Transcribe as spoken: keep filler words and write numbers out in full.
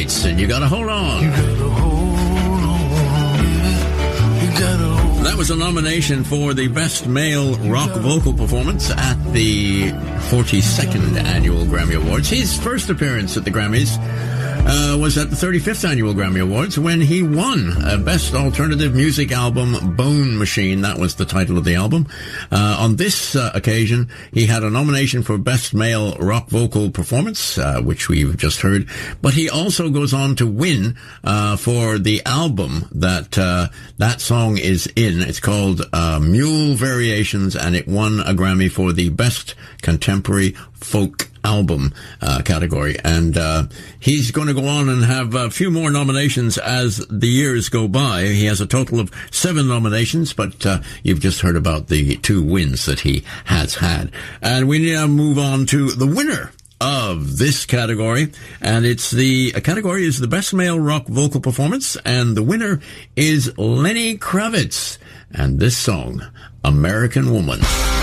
Straits, and You Gotta Hold On. You gotta hold on, baby. You gotta hold on. That was a nomination for the Best Male Rock Vocal Performance at the forty-second Annual Grammy Awards. His first appearance at the Grammys Uh, was at the thirty-fifth Annual Grammy Awards when he won a Best Alternative Music Album, Bone Machine. That was the title of the album. Uh, on this uh, occasion, he had a nomination for Best Male Rock Vocal Performance, uh, which we've just heard. But he also goes on to win uh, for the album that uh, that song is in. It's called uh, Mule Variations, and it won a Grammy for the Best Contemporary Folk Album uh, category. And uh, he's going to go on and have a few more nominations as the years go by. He has a total of seven nominations, but uh, you've just heard about the two wins that he has had. And we now move on to the winner of this category, and it's the uh, category is the Best Male Rock Vocal Performance, and the winner is Lenny Kravitz, and this song, American Woman.